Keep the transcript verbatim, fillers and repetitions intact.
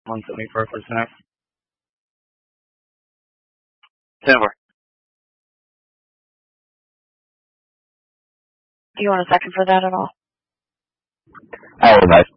one seventy-four percent. Silver. Do you want a second for that at all? I would like.